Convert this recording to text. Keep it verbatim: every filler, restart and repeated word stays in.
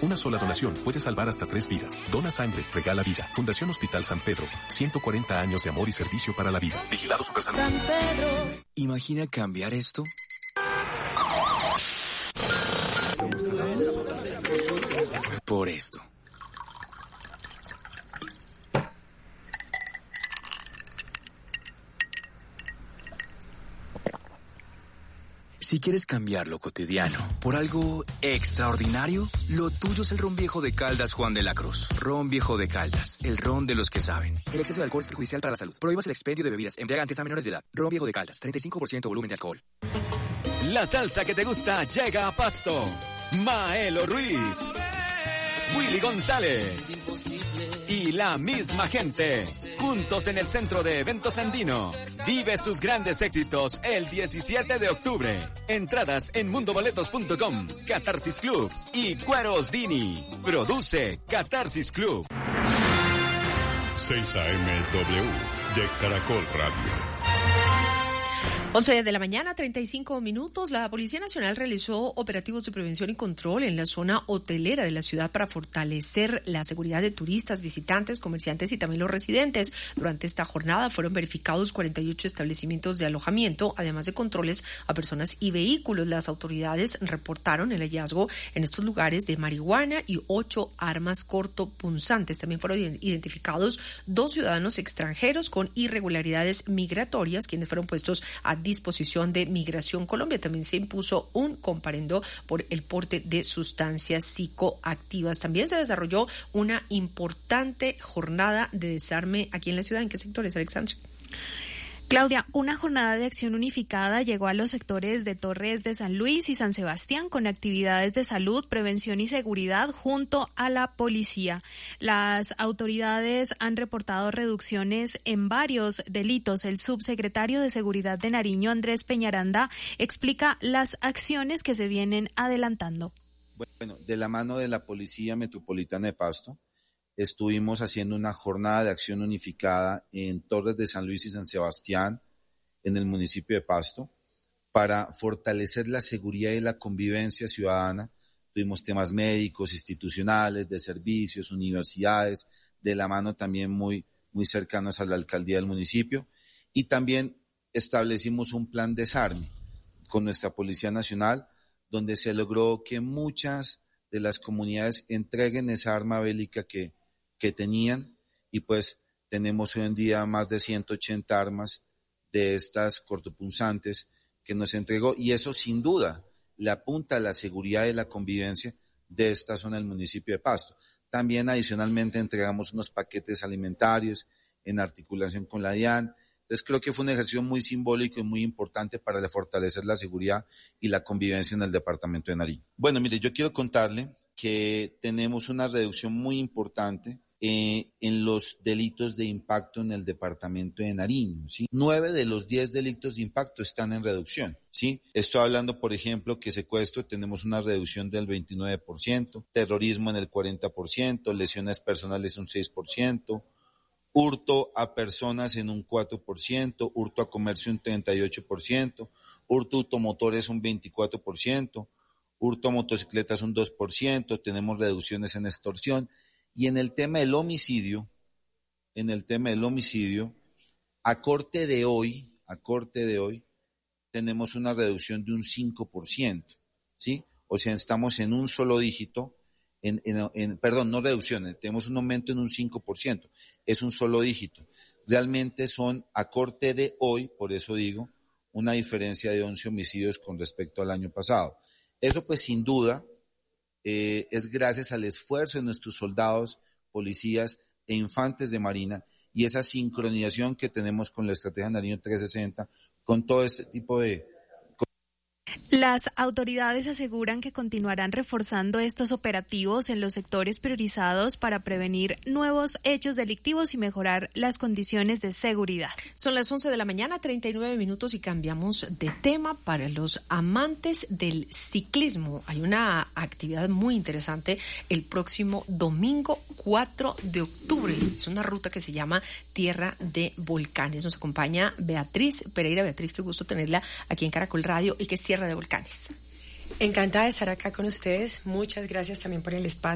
Una sola donación puede salvar hasta tres vidas. Dona sangre, regala vida. Fundación Hospital San Pedro. ciento cuarenta años de amor y servicio para la vida. Vigilado Supersalud. San Pedro. ¿Imagina cambiar esto? Por esto. Si quieres cambiar lo cotidiano por algo extraordinario, lo tuyo es el ron viejo de Caldas Juan de la Cruz. Ron viejo de Caldas, el ron de los que saben. El exceso de alcohol es perjudicial para la salud. Prohíbas el expendio de bebidas embriagantes a menores de edad. Ron viejo de Caldas, treinta y cinco por ciento volumen de alcohol. La salsa que te gusta llega a Pasto. Maelo Ruiz, Willy González y la misma gente, juntos en el Centro de Eventos Andino. Vive sus grandes éxitos el diecisiete de octubre. Entradas en mundoboletos punto com, Catarsis Club y Cueros Dini. Produce Catarsis Club. seis A M W de Caracol Radio. once de la mañana, treinta y cinco minutos. La Policía Nacional realizó operativos de prevención y control en la zona hotelera de la ciudad para fortalecer la seguridad de turistas, visitantes, comerciantes y también los residentes. Durante esta jornada fueron verificados cuarenta y ocho establecimientos de alojamiento, además de controles a personas y vehículos. Las autoridades reportaron el hallazgo en estos lugares de marihuana y ocho armas cortopunzantes. También fueron identificados dos ciudadanos extranjeros con irregularidades migratorias, quienes fueron puestos a disposición de Migración Colombia. También se impuso un comparendo por el porte de sustancias psicoactivas. También se desarrolló una importante jornada de desarme aquí en la ciudad. ¿En qué sectores, Alexandra? Claudia, una jornada de acción unificada llegó a los sectores de Torres de San Luis y San Sebastián con actividades de salud, prevención y seguridad junto a la policía. Las autoridades han reportado reducciones en varios delitos. El subsecretario de Seguridad de Nariño, Andrés Peñaranda, explica las acciones que se vienen adelantando. Bueno, de la mano de la Policía Metropolitana de Pasto, estuvimos haciendo una jornada de acción unificada en Torres de San Luis y San Sebastián, en el municipio de Pasto, para fortalecer la seguridad y la convivencia ciudadana. Tuvimos temas médicos, institucionales, de servicios, universidades, de la mano también muy, muy cercanos a la alcaldía del municipio. Y también establecimos un plan de desarme con nuestra Policía Nacional, donde se logró que muchas de las comunidades entreguen esa arma bélica que que tenían, y pues tenemos hoy en día más de ciento ochenta armas de estas cortopunzantes que nos entregó, y eso sin duda le apunta a la seguridad y la convivencia de esta zona del municipio de Pasto. También adicionalmente entregamos unos paquetes alimentarios en articulación con la DIAN. Entonces creo que fue un ejercicio muy simbólico y muy importante para fortalecer la seguridad y la convivencia en el departamento de Nariño. Bueno, mire, yo quiero contarle que tenemos una reducción muy importante Eh, en los delitos de impacto en el departamento de Nariño, ¿sí? Nueve de los diez delitos de impacto están en reducción, ¿sí? Estoy hablando, por ejemplo, que secuestro tenemos una reducción del veintinueve por ciento, terrorismo en el cuarenta por ciento, lesiones personales un seis por ciento, hurto a personas en un cuatro por ciento, hurto a comercio un treinta y ocho por ciento, hurto automotores un veinticuatro por ciento, hurto a motocicletas un dos por ciento, tenemos reducciones en extorsión. Y en el tema del homicidio, en el tema del homicidio, a corte de hoy, a corte de hoy, tenemos una reducción de un cinco por ciento, ¿sí? O sea, estamos en un solo dígito, en, en, en perdón, no reducciones, tenemos un aumento en un cinco por ciento, es un solo dígito. Realmente son, a corte de hoy, por eso digo, una diferencia de once homicidios con respecto al año pasado. Eso pues sin duda Eh, es gracias al esfuerzo de nuestros soldados, policías e infantes de Marina y esa sincronización que tenemos con la Estrategia Nariño trescientos sesenta, con todo este tipo de... Las autoridades aseguran que continuarán reforzando estos operativos en los sectores priorizados para prevenir nuevos hechos delictivos y mejorar las condiciones de seguridad. Son las once de la mañana, treinta y nueve minutos, y cambiamos de tema para los amantes del ciclismo. Hay una actividad muy interesante el próximo domingo cuatro de octubre. Es una ruta que se llama Tierra de Volcanes. Nos acompaña Beatriz Pereira. Beatriz, qué gusto tenerla aquí en Caracol Radio. ¿Y qué es Tierra de Volcanes? Encantada de estar acá con ustedes. Muchas gracias también por el espacio.